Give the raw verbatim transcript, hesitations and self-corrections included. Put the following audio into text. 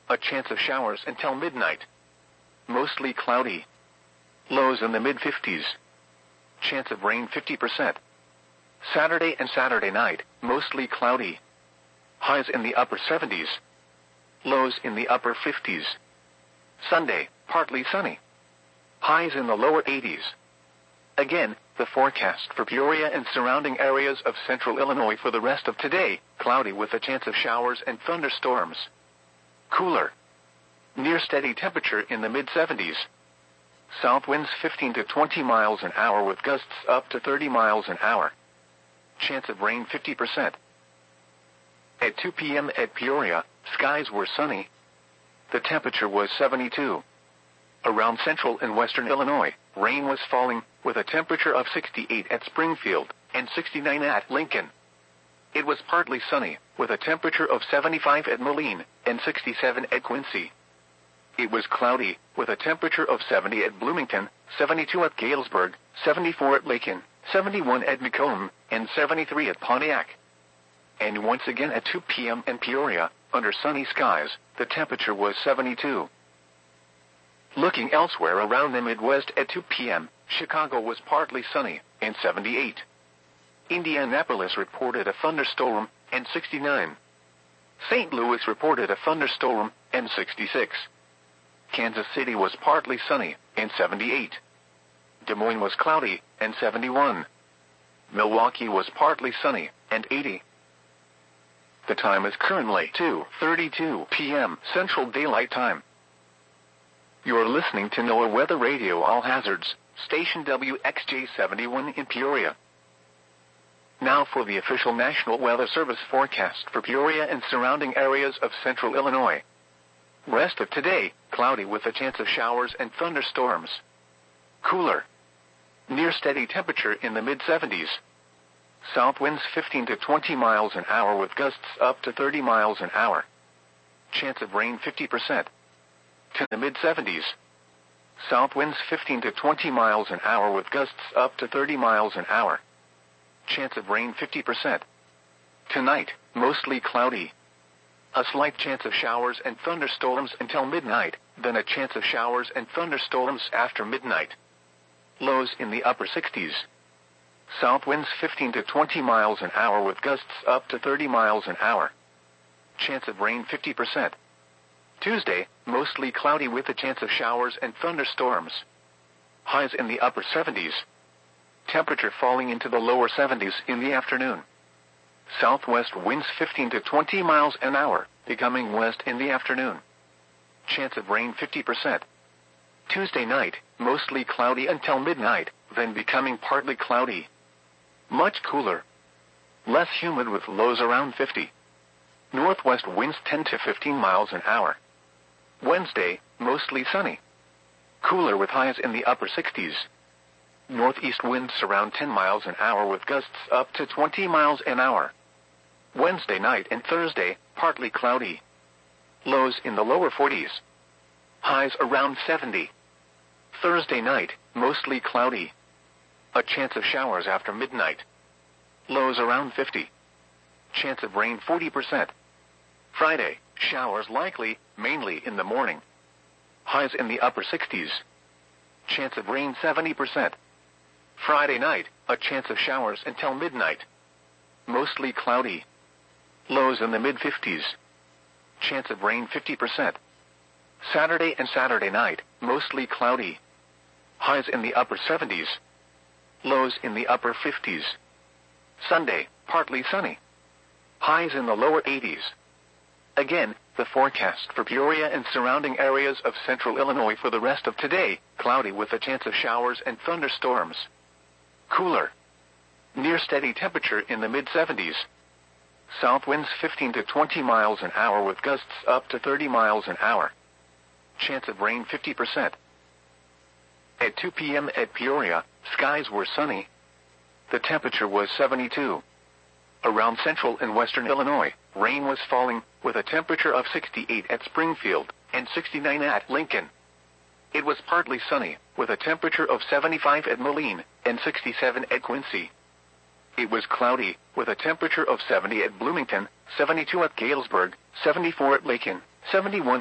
a chance of showers until midnight. Mostly cloudy. Lows in the mid fifties. Chance of rain fifty percent. Saturday and Saturday night, mostly cloudy. Highs in the upper seventies. Lows in the upper fifties. Sunday, partly sunny. Highs in the lower eighties. Again, the forecast for Peoria and surrounding areas of central Illinois for the rest of today, cloudy with a chance of showers and thunderstorms. Cooler. Near steady temperature in the mid seventies. South winds fifteen to twenty miles an hour with gusts up to thirty miles an hour. Chance of rain fifty percent. At two p.m. at Peoria, skies were sunny. The temperature was seventy-two. Around central and western Illinois, rain was falling, with a temperature of sixty-eight at Springfield and sixty-nine at Lincoln. It was partly sunny, with a temperature of seventy-five at Moline and sixty-seven at Quincy. It was cloudy, with a temperature of seventy at Bloomington, seventy-two at Galesburg, seventy-four at Macon, seventy-one at Macomb, and seventy-three at Pontiac. And once again at two p.m. in Peoria, under sunny skies, the temperature was seventy-two. Looking elsewhere around the Midwest at two p.m., Chicago was partly sunny, and seventy-eight. Indianapolis reported a thunderstorm, and sixty-nine. Saint Louis reported a thunderstorm, and sixty-six. Kansas City was partly sunny, and seventy-eight. Des Moines was cloudy, and seventy-one. Milwaukee was partly sunny, and eighty. The time is currently two thirty-two p.m. Central Daylight Time. You're listening to NOAA Weather Radio All Hazards, station W X J seventy-one in Peoria. Now for the official National Weather Service forecast for Peoria and surrounding areas of central Illinois. Rest of today, cloudy with a chance of showers and thunderstorms. Cooler. Near steady temperature in the mid seventies. South winds fifteen to twenty miles an hour with gusts up to thirty miles an hour. Chance of rain fifty percent. To the mid seventies. South winds fifteen to twenty miles an hour with gusts up to thirty miles an hour. Chance of rain fifty percent. Tonight, mostly cloudy. A slight chance of showers and thunderstorms until midnight, then a chance of showers and thunderstorms after midnight. Lows in the upper sixties. South winds fifteen to twenty miles an hour with gusts up to thirty miles an hour. Chance of rain fifty percent. Tuesday, mostly cloudy with a chance of showers and thunderstorms. Highs in the upper seventies. Temperature falling into the lower seventies in the afternoon. Southwest winds fifteen to twenty miles an hour, becoming west in the afternoon. Chance of rain fifty percent. Tuesday night, mostly cloudy until midnight, then becoming partly cloudy. Much cooler. Less humid with lows around fifty. Northwest winds ten to fifteen miles an hour. Wednesday, mostly sunny. Cooler with highs in the upper sixties. Northeast winds around ten miles an hour with gusts up to twenty miles an hour. Wednesday night and Thursday, partly cloudy. Lows in the lower forties. Highs around seventy. Thursday night, mostly cloudy. A chance of showers after midnight. Lows around fifty. Chance of rain forty percent. Friday, showers likely, mainly in the morning. Highs in the upper sixties. Chance of rain seventy percent. Friday night, a chance of showers until midnight. Mostly cloudy. Lows in the mid fifties. Chance of rain fifty percent. Saturday and Saturday night, mostly cloudy. Highs in the upper seventies. Lows in the upper fifties. Sunday, partly sunny. Highs in the lower eighties. Again, the forecast for Peoria and surrounding areas of central Illinois for the rest of today, cloudy with a chance of showers and thunderstorms. Cooler. Near steady temperature in the mid seventies. South winds fifteen to twenty miles an hour with gusts up to thirty miles an hour. Chance of rain fifty percent. At two p.m. at Peoria, skies were sunny. The temperature was seventy-two. Around central and western Illinois, rain was falling, with a temperature of sixty-eight at Springfield and sixty-nine at Lincoln. It was partly sunny, with a temperature of seventy-five at Moline and sixty-seven at Quincy. It was cloudy, with a temperature of seventy at Bloomington, seventy-two at Galesburg, seventy-four at Macon, seventy-one